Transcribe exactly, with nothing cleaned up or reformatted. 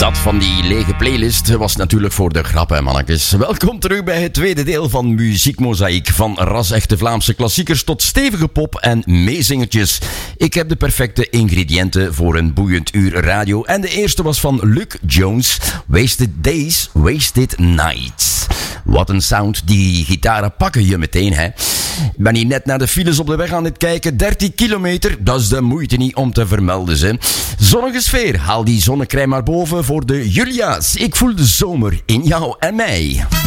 Dat van die lege playlist was natuurlijk voor de grap, hè, mannetjes. Welkom terug bij het tweede deel van Muziekmozaïek. Van ras-echte Vlaamse klassiekers tot stevige pop en meezingertjes. Ik heb de perfecte ingrediënten voor een boeiend uur radio. En de eerste was van Luc Jones. Wasted Days, Wasted Nights. Wat een sound. Die gitaren pakken je meteen, hè. Ik ben hier net naar de files op de weg aan het kijken. dertien kilometer, dat is de moeite niet om te vermelden, ze. Zonnige sfeer, haal die zonnecrème maar boven voor de Julia's. Ik voel de zomer in jou en mij.